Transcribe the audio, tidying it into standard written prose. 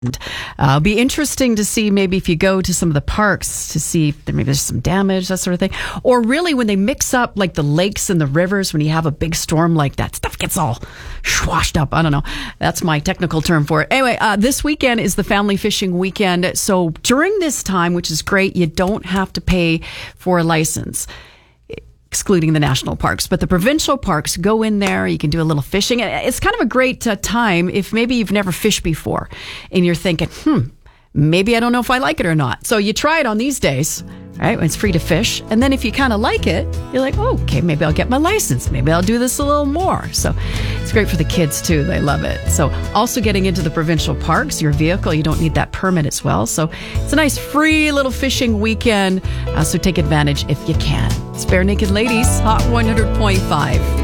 Be interesting to see maybe if you go to some of the parks to see if maybe there's some damage, that sort of thing. Or really when they mix up like the lakes and the rivers, when you have a big storm like that, stuff gets all swashed up. I don't know. That's my technical term for it. Anyway, this weekend is the family fishing weekend. So during this time, which is great, you don't have to pay for a license, excluding the national parks. But the provincial parks, go in there, you can do a little fishing. It's kind of a great time if maybe you've never fished before and you're thinking, maybe I don't know if I like it or not. So you try it on these days, right, when it's free to fish. And then if you kind of like it, you're like, oh, okay, maybe I'll get my license. Maybe I'll do this a little more. So it's great for the kids too. They love it. So also getting into the provincial parks, your vehicle, you don't need that permit as well. So it's a nice free little fishing weekend. So take advantage if you can. It's Bare Naked Ladies, Hot 100.5.